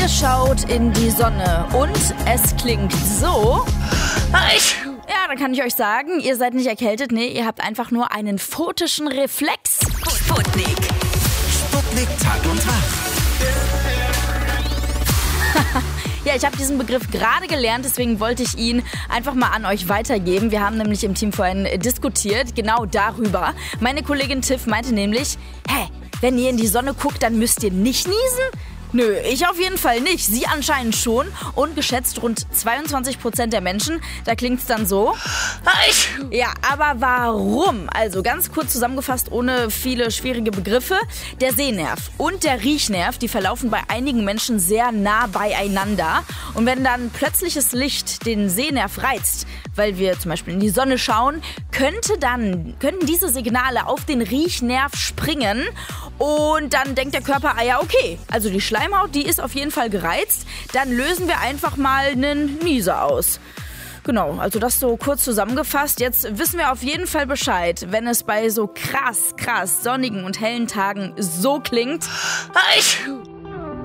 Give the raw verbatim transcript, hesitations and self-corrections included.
Ihr schaut in die Sonne und es klingt so. Ja, dann kann ich euch sagen, ihr seid nicht erkältet, nee, ihr habt einfach nur einen photischen Reflex. Sputnik. Sputnik Tag und Tag. Ja, ich habe diesen Begriff gerade gelernt, deswegen wollte ich ihn einfach mal an euch weitergeben. Wir haben nämlich im Team vorhin diskutiert, genau darüber. Meine Kollegin Tiff meinte nämlich, hä, wenn ihr in die Sonne guckt, dann müsst ihr nicht niesen? Nö, ich auf jeden Fall nicht. Sie anscheinend schon. Und geschätzt rund zweiundzwanzig Prozent der Menschen. Da klingt's dann so. Ja, aber warum? Also ganz kurz zusammengefasst, ohne viele schwierige Begriffe. Der Sehnerv und der Riechnerv, die verlaufen bei einigen Menschen sehr nah beieinander. Und wenn dann plötzliches Licht den Sehnerv reizt, weil wir zum Beispiel in die Sonne schauen, könnte dann, könnten diese Signale auf den Riechnerv springen. Und dann denkt der Körper, ah ja, okay, also die Schleimhaut, die ist auf jeden Fall gereizt. Dann lösen wir einfach mal einen Nieser aus. Genau, also das so kurz zusammengefasst. Jetzt wissen wir auf jeden Fall Bescheid, wenn es bei so krass, krass sonnigen und hellen Tagen so klingt.